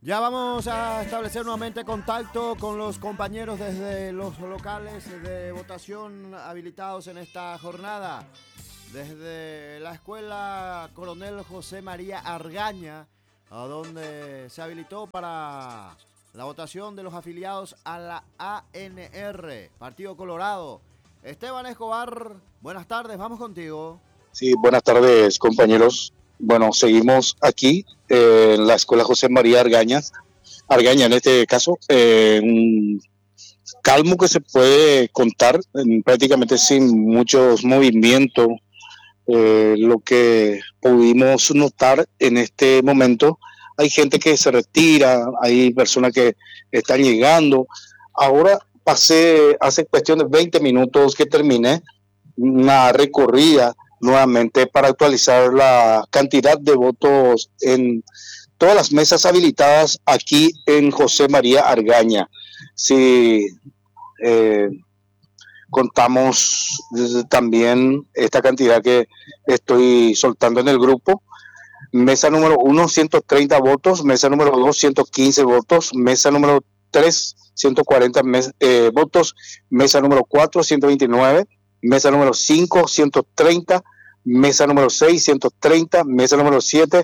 Ya vamos a establecer nuevamente contacto con los compañeros desde los locales de votación habilitados en esta jornada. Desde la escuela Coronel José María Argaña, a donde se habilitó para la votación de los afiliados a la ANR, Partido Colorado. Esteban Escobar, buenas tardes, vamos contigo. Sí, buenas tardes, compañeros. Bueno, seguimos aquí en la Escuela José María Argaña en este caso, un calmo que se puede contar prácticamente sin muchos movimientos. Lo que pudimos notar en este momento, hay gente que se retira, hay personas que están llegando. Ahora pasé, hace cuestión de 20 minutos que terminé una recorrida nuevamente para actualizar la cantidad de votos en todas las mesas habilitadas aquí en José María Argaña. Si eh, contamos también esta cantidad que estoy soltando en el grupo, mesa número 1, 130 votos, mesa número 2, 115 votos, mesa número 3, 140 votos, mesa número 4, 129, mesa número 5, 130, mesa número 6, 130, mesa número 7,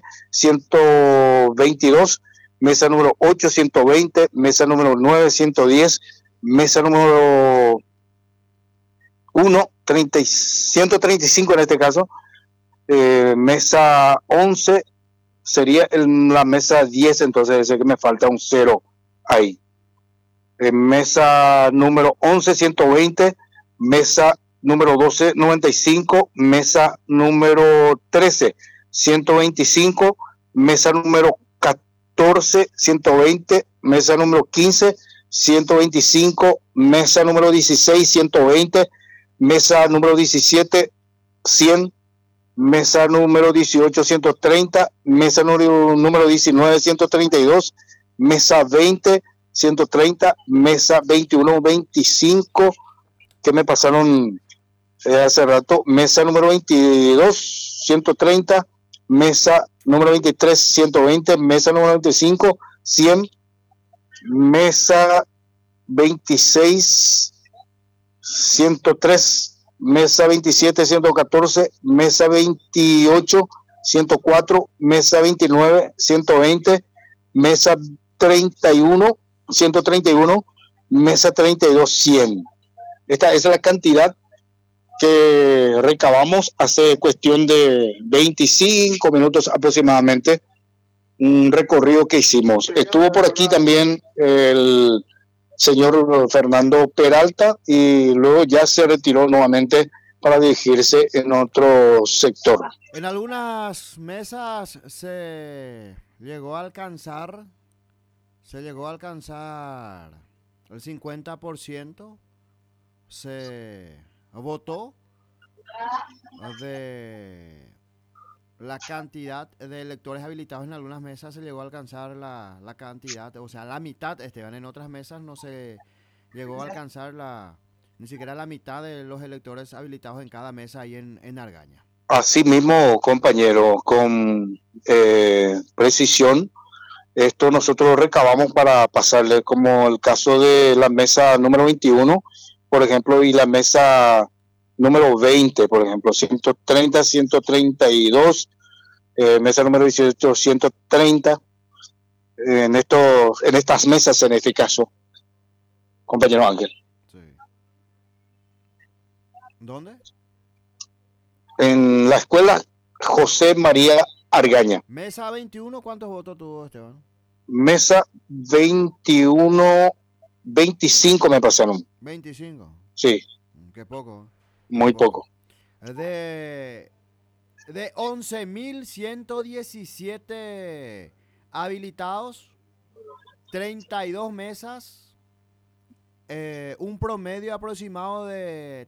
122, mesa número 8, 120, mesa número 9, 110, mesa número 1, 135 en este caso, mesa 11 sería la mesa 10, entonces sé que me falta un 0 ahí. Mesa número 11, 120, mesa número 12, 95, mesa número 13, 125, mesa número 14, 120, mesa número 15, 125, mesa número 16, 120, mesa número 17, 100, mesa número 18, 130, mesa número 19, 132, mesa 20, 130, mesa 21, 25, que me pasaron hace rato, mesa número 22, 130, mesa número 23, 120, mesa número 25, 100, mesa 26, 103, mesa 27, 114, mesa 28, 104, mesa 29, 120, mesa 31, 131, mesa 32, 100. Esta es la cantidad que recabamos hace cuestión de 25 minutos aproximadamente, un recorrido que hicimos. Estuvo por aquí también el señor Fernando Peralta y luego ya se retiró nuevamente para dirigirse en otro sector. En algunas mesas se llegó a alcanzar el 50%, se votó de la cantidad de electores habilitados. En algunas mesas se llegó a alcanzar la cantidad, o sea, la mitad, Esteban. En otras mesas no se llegó a alcanzar ni siquiera la mitad de los electores habilitados en cada mesa ahí en Argaña. Así mismo, compañero, con precisión, esto nosotros lo recabamos para pasarle, como el caso de la mesa número 21, por ejemplo, y la mesa número 20, por ejemplo, 130, 132, mesa número 18, 130, en estas mesas en este caso, compañero Ángel. Sí. ¿Dónde? En la escuela José María Argaña. Mesa 21, ¿cuántos votos tuvo, Esteban? Mesa 21, 25 me pasaron. 25. Sí. Qué poco. Muy poco. De 11.117 habilitados, 32 mesas, un promedio aproximado de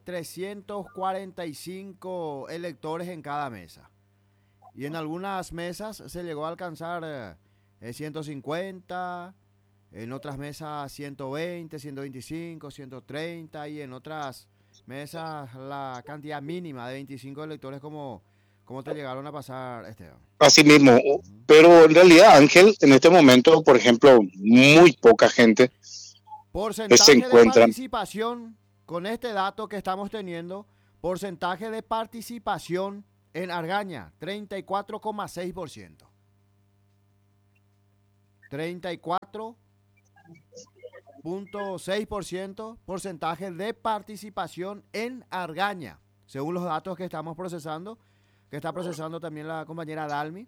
345 electores en cada mesa. Y en algunas mesas se llegó a alcanzar 150, en otras mesas 120, 125, 130 y en otras mesas la cantidad mínima de 25 electores como ¿Cómo te llegaron a pasar, Esteban? Así mismo. Pero en realidad, Ángel, en este momento, por ejemplo, muy poca gente se Porcentaje de encuentra. participación, con este dato que estamos teniendo, porcentaje de participación en Argaña, 34,6%. 34,6% porcentaje de participación en Argaña, según los datos que estamos procesando, que está procesando también la compañera Dalmi.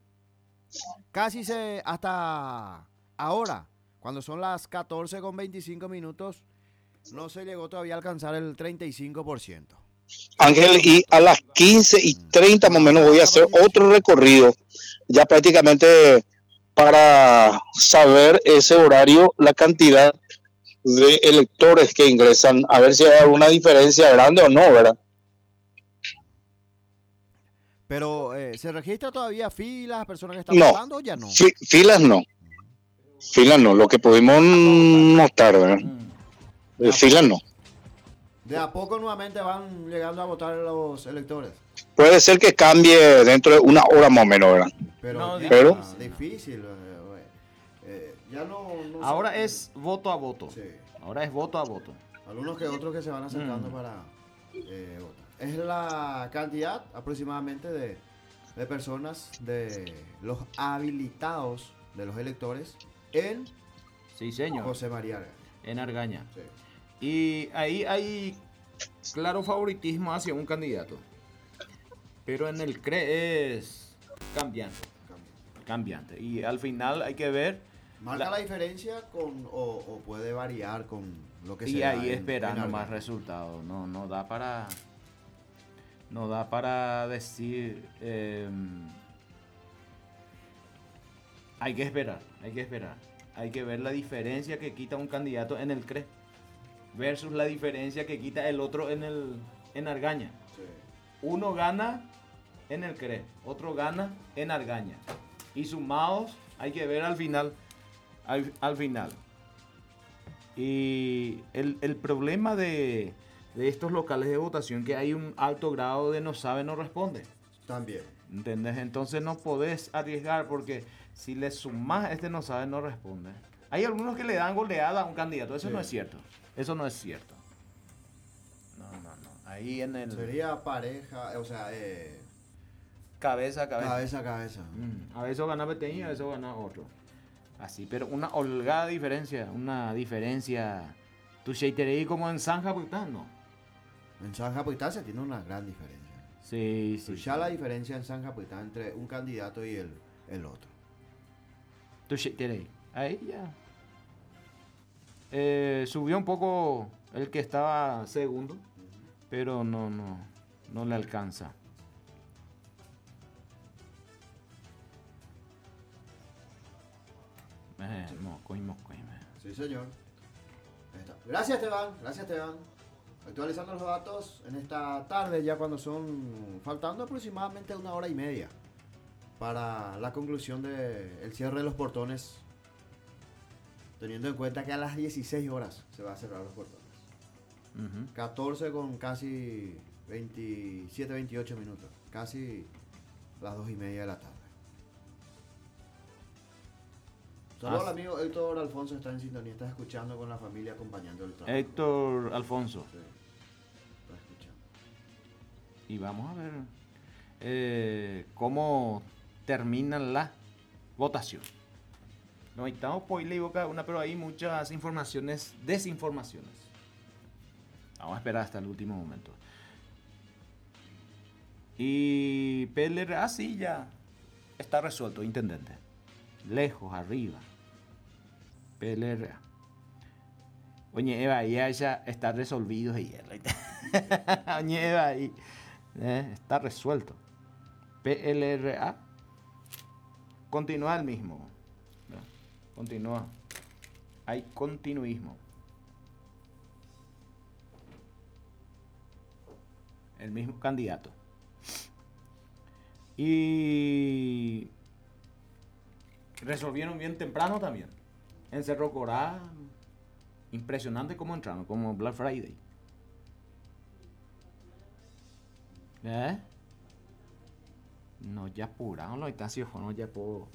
Hasta ahora, cuando son las 14:25 minutos, no se llegó todavía a alcanzar el 35%. Ángel, y a las 15:30 más o Una menos voy a alta hacer otro participación. recorrido, ya prácticamente para saber ese horario, la cantidad de electores que ingresan, a ver si hay alguna diferencia grande o no, ¿verdad? Pero ¿se registra todavía filas, personas que están No, votando o ya no? filas no, filas no, lo que pudimos Paso a votar. notar, ¿verdad? De a Filas poco. no. De a poco nuevamente van llegando a votar los electores. Puede ser que cambie dentro de una hora más o menos, ¿verdad? Pero No, ya Pero difícil. Ya no Ahora sé. es voto a voto. Sí. Ahora es voto a voto. Algunos que otros que se van acercando para votar. Es la cantidad aproximadamente de personas, de los habilitados de los electores en Sí, señor. José María Argaña. En Argaña. Sí. Y ahí hay claro favoritismo hacia un candidato. Pero en el CRE es cambiante. Cambiante. Y al final hay que ver. ¿Marca la diferencia o puede variar con lo que se Y da ahí en esperando Argaña? más resultados. No da para. No da para decir. Hay que esperar. Hay que esperar. Hay que ver la diferencia que quita un candidato en el CRE versus la diferencia que quita el otro en Argaña. Sí. Uno gana en el CRE, otro gana en Argaña. Y sumados hay que ver al final. Al final. Y el problema de estos locales de votación que hay un alto grado de no sabe, no responde. También. ¿Entendés? Entonces no podés arriesgar porque si le sumás este no sabe, no responde. Hay algunos que le dan goleada a un candidato. Eso Sí. no es cierto. Eso no es cierto. No. Ahí en el Sería pareja, o sea, cabeza a cabeza. cabeza a cabeza. A veces gana Peteño y a veces gana otro. Así, pero una holgada diferencia. Una diferencia. Tu Sheiterei como en San Japuitán, ¿no? En San Japuitán se tiene una gran diferencia. Sí. Ya la diferencia en San Japuitán entre un candidato y el otro. Tu Sheiterei. Ahí ya. Subió un poco el que estaba segundo, pero no le alcanza. Cogimos. Sí, señor. Ahí está. Gracias, Esteban. Actualizando los datos en esta tarde, ya cuando son faltando aproximadamente 1 hora y media para la conclusión del cierre de los portones, teniendo en cuenta que a las 16 horas se va a cerrar los portones. 14 con casi 27, 28 minutos, casi las 2:30 de la tarde. Saludos al amigo Héctor Alfonso, está en sintonía, está escuchando con la familia, acompañando el trabajo. Héctor Alfonso. Sí, está escuchando. Y vamos a ver cómo termina la votación. No estamos por y boca una, pero hay muchas desinformaciones. Vamos a esperar hasta el último momento. Y PLRA sí ya está resuelto, intendente. Lejos, arriba. PLRA. Oye, Eva, ya está resolvido ayer. Oye, Eva, ahí está resuelto. PLRA continúa el mismo. ¿No? Continúa. Hay continuismo. El mismo candidato. Y resolvieron bien temprano también. En Cerro Corá, impresionante cómo entraron, como Black Friday. No, ya pura, no está si no ya puedo.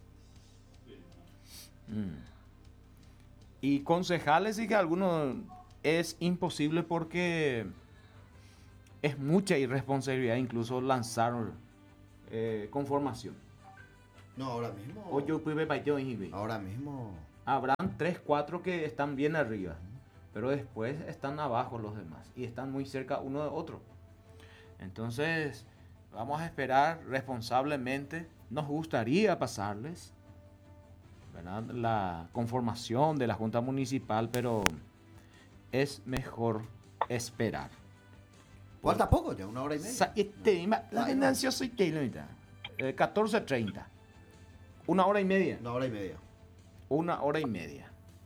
Y concejales y que algunos es imposible porque es mucha irresponsabilidad incluso lanzar conformación. No, ahora mismo. O yo pude para yo y Ahora mismo. habrán 3, 4 que están bien arriba, pero después están abajo los demás y están muy cerca uno de otro. Entonces, vamos a esperar responsablemente. Nos gustaría pasarles, ¿verdad?, la conformación de la Junta Municipal, pero es mejor esperar. Falta poco, ya 1 hora y media. La ganancia soy kilómetros. 14:30. 1 hora y media. 1 hora y media. 1 hora y media.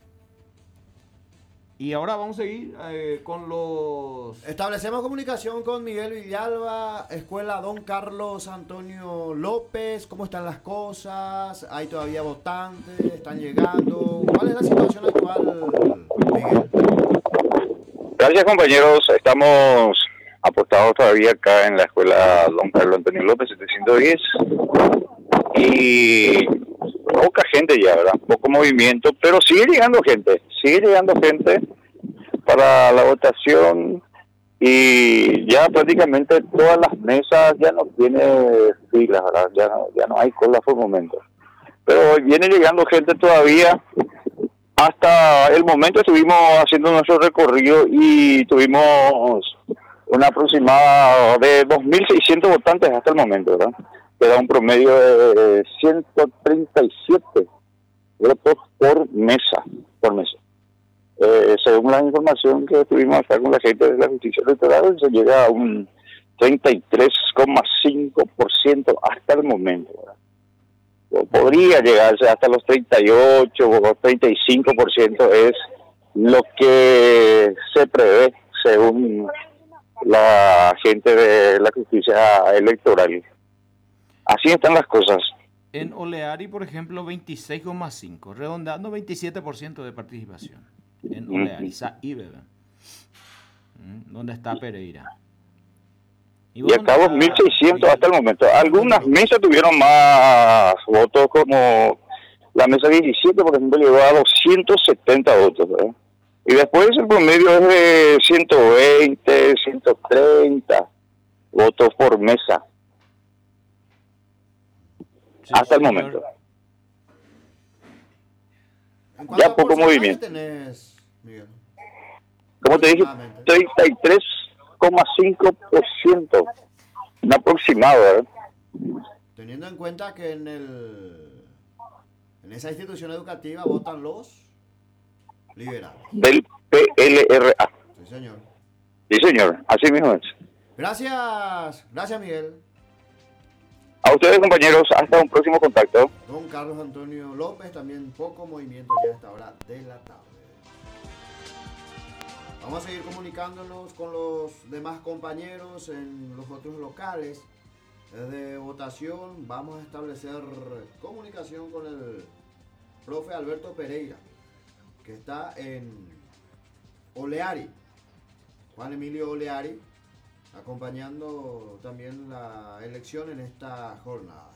Y ahora vamos a seguir con los... Establecemos comunicación con Miguel Villalba, Escuela Don Carlos Antonio López. ¿Cómo están las cosas? ¿Hay todavía votantes? ¿Están llegando? ¿Cuál es la situación actual, Miguel? Gracias, compañeros. Estamos apostados todavía acá en la Escuela Don Carlos Antonio López 710. Y poca gente ya, ¿verdad? Poco movimiento, pero sigue llegando gente para la votación y ya prácticamente todas las mesas ya no tiene filas, ¿verdad? Ya no hay cola por el momento. Pero viene llegando gente todavía. Hasta el momento estuvimos haciendo nuestro recorrido y tuvimos una aproximada de 2.600 votantes hasta el momento, ¿verdad? Era un promedio de 137 votos por mesa. Según la información que tuvimos acá con la gente de la justicia electoral, se llega a un 33,5% hasta el momento, ¿verdad? Podría llegarse hasta los 38 o 35%, es lo que se prevé según la gente de la justicia electoral. Así están las cosas. En Oleari, por ejemplo, 26,5, redondeando 27% de participación. En Oleari, donde está Pereira. Y acá 2.600 hasta el momento. Algunas mesas tuvieron más votos, como la mesa 17, por ejemplo, llegó a 270 votos, ¿verdad? Y después el promedio es de 120, 130 votos por mesa. Sí, hasta el señor. momento. Ya poco movimiento. Tenés, Miguel? Como te dije, 33,5%. Un aproximado, ¿verdad? Teniendo en cuenta que en esa institución educativa votan los liberales. Del PLRA. Sí, señor. Sí, señor. Así mismo es. Gracias Miguel. A ustedes, compañeros, hasta un próximo contacto. Don Carlos Antonio López, también poco movimiento ya a esta hora de la tarde. Vamos a seguir comunicándonos con los demás compañeros en los otros locales de votación. Vamos a establecer comunicación con el profe Alberto Pereira, que está en Oleari. Juan Emilio Oleari, acompañando también la elección en esta jornada.